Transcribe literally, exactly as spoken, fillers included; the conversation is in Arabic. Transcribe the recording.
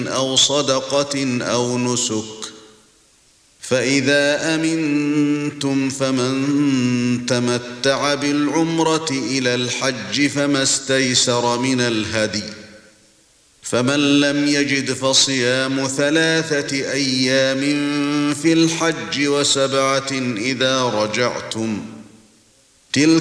أو صدقة أو نسك فإذا أمنتم فمن تمتع بالعمرة إلى الحج فما استيسر من الهدي فمن لم يجد فصيام ثلاثة أيام في الحج وسبعة إذا رجعتم تلك